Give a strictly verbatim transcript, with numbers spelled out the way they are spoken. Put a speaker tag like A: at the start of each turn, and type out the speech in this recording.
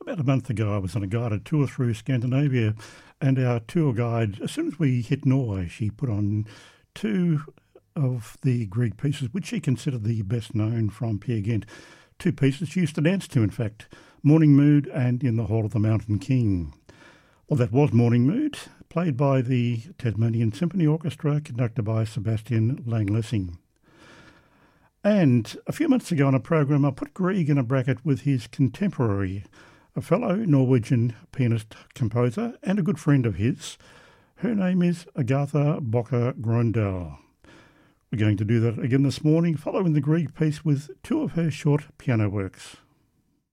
A: About a month ago, I was on a guided tour through Scandinavia, and our tour guide, as soon as we hit Norway, she put on two of the Grieg pieces, which she considered the best known from Peer Gynt. Two pieces she used to dance to, in fact, Morning Mood and In the Hall of the Mountain King. Well, that was Morning Mood, played by the Tasmanian Symphony Orchestra, conducted by Sebastian Lang-Lessing. And a few months ago on a program, I put Grieg in a bracket with his contemporary, a fellow Norwegian pianist-composer and a good friend of his. Her name is Agatha Bocker-Grøndal. We're going to do that again this morning, following the Grieg piece with two of her short piano works.